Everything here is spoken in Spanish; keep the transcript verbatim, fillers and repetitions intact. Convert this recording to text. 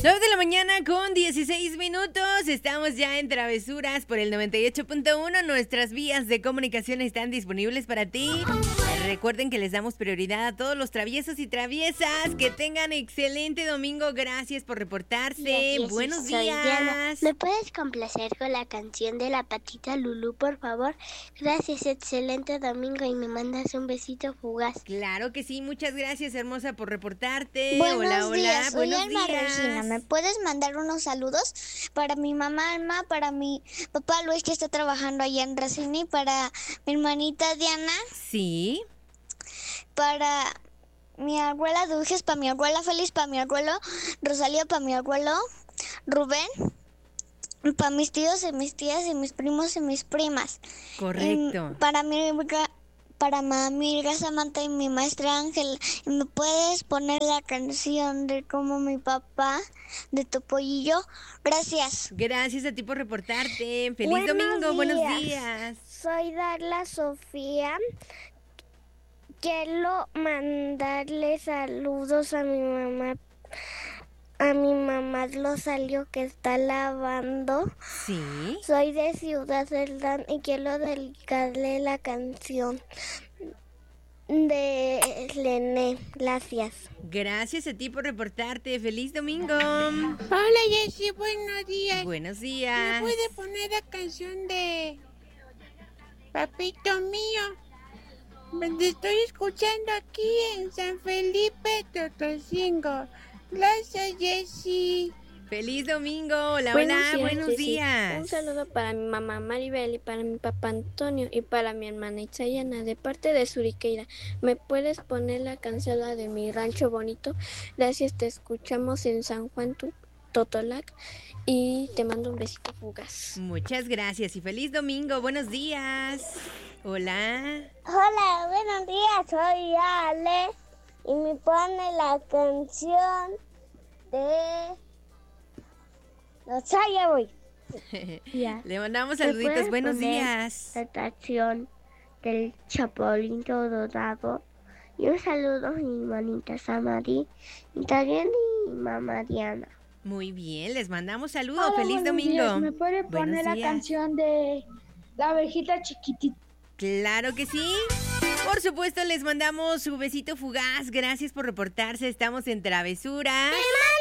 nueve de la mañana con dieciséis minutos. Estamos ya en Travesuras por el noventa y ocho punto uno. Nuestras vías de comunicación están disponibles para ti. Recuerden que les damos prioridad a todos los traviesos y traviesas. Que tengan excelente domingo. Gracias por reportarse. Gracias, Buenos soy días. Diana. ¿Me puedes complacer con la canción de la patita Lulú, por favor? Gracias, excelente domingo, y me mandas un besito fugaz. Claro que sí, muchas gracias, hermosa, por reportarte. Buenos hola, hola, días, soy buenos Alma días. Regina. ¿Me puedes mandar unos saludos para mi mamá Alma, para mi papá Luis, que está trabajando allá en Racini, para mi hermanita Diana, Sí. para mi abuela Dulces, para mi abuela Feliz, para mi abuelo Rosalía, para mi abuelo Rubén, para mis tíos y mis tías y mis primos y mis primas? Correcto. Y para mi para mi amiga Samantha y mi maestra Ángel. ¿Y me puedes poner la canción de como mi papá, de tu pollillo? Gracias. Gracias a ti por reportarte. Feliz Buenos domingo, días. buenos días. Soy Darla Sofía. Quiero mandarle saludos a mi mamá. A mi mamá lo salió que está lavando. Sí. Soy de Ciudad Cerdán y quiero dedicarle la canción de Lené. Gracias. Gracias a ti por reportarte. Feliz domingo. Hola Jessy, buenos días. Buenos ¿Me días. puede poner la canción de Papito Mío? Me estoy escuchando aquí en San Felipe Totocingo. Gracias, Jessy. Feliz domingo. Hola, Buenos hola, días, buenos Jessy. días. Un saludo para mi mamá Maribel y para mi papá Antonio y para mi hermana Itzayana de parte de Suriqueira. ¿Me puedes poner la canción de Mi Rancho Bonito? Gracias, te escuchamos en San Juan Totolac y te mando un besito fugaz. Muchas gracias y feliz domingo. Buenos días. Hola. Hola, buenos días. Soy Ale y me pone la canción de... No sé, ya voy. Ya. Le mandamos ¿Me saluditos. puedes Buenos poner días. La canción del Chapulín Colorado. Y un saludo a mi manita Samari y también a mi mamá Diana. Muy bien, les mandamos saludos. Hola, Feliz buenos domingo. días. ¿Me puede Buenos poner la días. canción de La Abejita Chiquitita? Claro que sí. Por supuesto, les mandamos su besito fugaz. Gracias por reportarse. Estamos en Travesura.